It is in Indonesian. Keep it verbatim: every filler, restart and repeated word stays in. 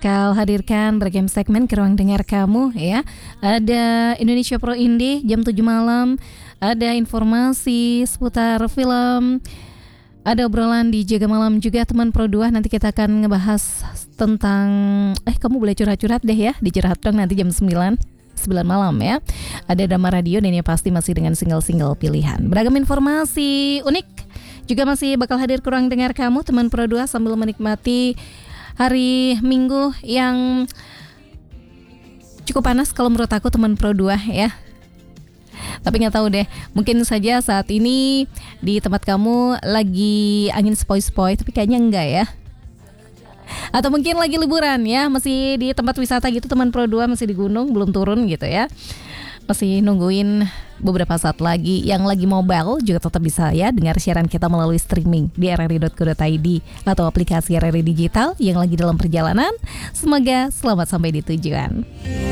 bakal hadirkan beragam segmen ke ruang dengar kamu ya. Ada Indonesia Pro Indie jam tujuh malam, ada informasi seputar film, ada obrolan di Jaga Malam juga teman Pro dua. Nanti kita akan ngebahas tentang Eh kamu boleh curhat-curhat deh ya di Curhat Dong nanti jam sembilan malam ya. Ada drama radio dan ya pasti masih dengan single-single pilihan. Beragam informasi unik juga masih bakal hadir ke ruang dengar kamu teman Pro dua sambil menikmati hari Minggu yang cukup panas kalau menurut aku teman Pro dua ya. Tapi gak tahu deh, mungkin saja saat ini di tempat kamu lagi angin sepoi-sepoi, tapi kayaknya enggak ya. Atau mungkin lagi liburan ya, masih di tempat wisata gitu teman Pro dua, masih di gunung, belum turun gitu ya. Masih nungguin beberapa saat lagi. Yang lagi mobile juga tetap bisa ya dengar siaran kita melalui streaming di r r i dot co dot i d atau aplikasi R R I Digital. Yang lagi dalam perjalanan, semoga selamat sampai di tujuan.